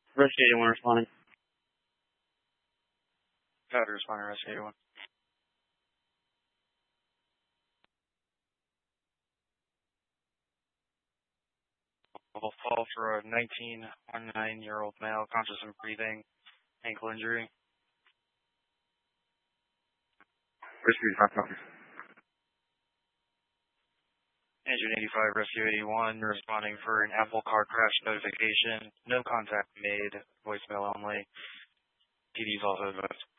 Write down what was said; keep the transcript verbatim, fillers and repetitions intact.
Rescue eighty-one responding. Powder responding, Rescue eighty-one. Will fall for a nineteen year old male, conscious and breathing, ankle injury. Rescue eighty-five, copy. Engine eighty-five, Rescue eighty-one, responding for an Apple car crash notification. No contact made, voicemail only. T D's also advised.